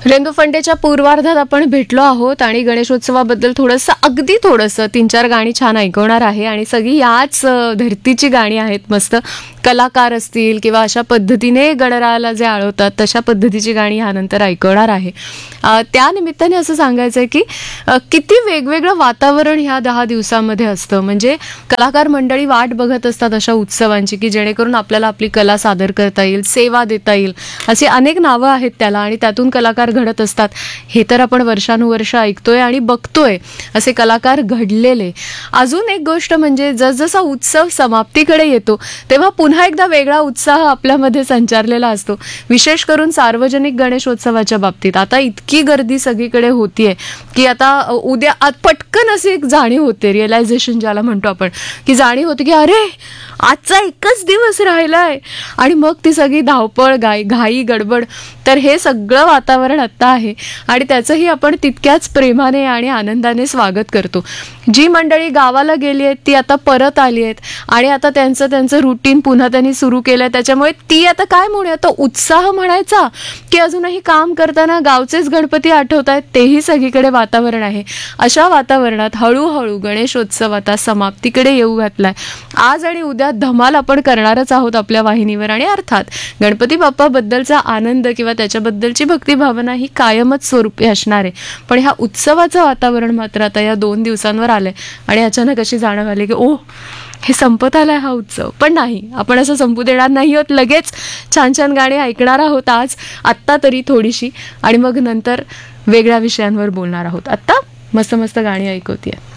रेंदू फंडेच्या पूर्वार्धात आपण भेटलो आहोत आणि गणेशोत्सवाबद्दल अगदी थोडंसं 3-4 गाणी छान ऐकवणार आहे आणि सगळी याच धर्तीची गाणी आहेत. मस्त कलाकार असतील किंवा अशा पद्धतीने गणरायाला जे आळवतात तशा पद्धतीची गाणी ह्यानंतर ऐकवणार आहे. त्या निमित्ताने असं सांगायचं आहे की किती वेगवेगळं वातावरण ह्या 10 दिवसामध्ये असतं. म्हणजे कलाकार मंडळी वाट बघत असतात अशा उत्सवांची की जेणेकरून आपल्याला आपली कला सादर करता येईल, सेवा देता येईल. अशी अनेक नावं आहेत त्याला आणि त्यातून कलाकार घडत असतात. हे तर आपण वर्षानुवर्ष ऐकतोय आणि बघतोय असे कलाकार घडलेले. अजून एक गोष्ट म्हणजे जसजसा उत्सव समाप्तीकडे येतो तेव्हा पुन्हा एकदा वेगळा उत्साह आपल्यामध्ये संचारलेला असतो. विशेष करून सार्वजनिक गणेशोत्सवाच्या बाबतीत आता इतकी गर्दी सगळीकडे होतीये की आता उद्या पटकन अशी एक जाणीव होते, रिअलायझेशन ज्याला म्हणतो आपण, की जाणीव होते की अरे आजचा एकच दिवस राहिलाय आणि मग ती सगळी धावपळ, घाई गडबड. तर हे सगळं वातावरण आत्ता आहे आणि त्याचंही आपण तितक्याच प्रेमाने आणि आनंदाने स्वागत करतो. जी मंडळी गावाला गेली आहेत ती आता परत आली आहेत आणि आता त्यांचं रुटीन पुन्हा त्यांनी सुरू केलंय. त्याच्यामुळे ती आता काय म्हणूया, तो उत्साह म्हणायचा की अजूनही काम करताना गावचेच गणपती आठवत आहेत, तेही सगळीकडे वातावरण आहे. अशा वातावरणात हळूहळू गणेशोत्सव आता समाप्तीकडे येऊ घातलाय. आज आणि उद्या धमाल आपण करणारच आहोत आपल्या वाहिनीवर आणि अर्थात गणपती बाप्पाबद्दलचा आनंद किंवा त्याच्याबद्दलची भक्तिभावना ही कायमच स्वरूपी असणार आहे. पण ह्या उत्सवाचं वातावरण मात्र आता या 2 दिवसांवर आलंय आणि अचानक अशी जाणीव आली की ओ हे संपत आलाय हा उत्सव. पण नाही, आपण असं संपू देणार नाही आहोत. लगेच छान छान गाणी ऐकणार आहोत आज, आत्ता तरी थोडीशी, आणि मग नंतर वेगळ्या विषयांवर बोलणार आहोत. आत्ता मस्त मस्त गाणी ऐकवतीये.